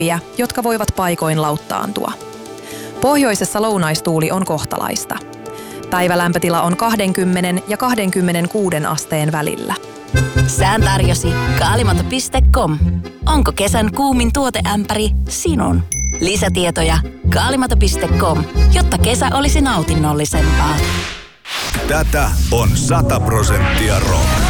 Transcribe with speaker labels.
Speaker 1: jotka voivat paikoin lauttaantua. Pohjoisessa lounaistuuli on kohtalaista. Päivälämpötila on 20 ja 26 asteen välillä.
Speaker 2: Sään tarjosi kaalimato.com. Onko kesän kuumin tuoteämpäri sinun? Lisätietoja kaalimato.com, jotta kesä olisi nautinnollisempaa.
Speaker 3: Tätä on 100% rock.